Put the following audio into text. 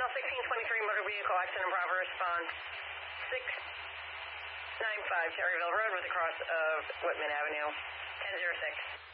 Channel 1623, motor vehicle accident, Bravo response 695 Cherryville Road with the cross of Whitman Avenue, 1006.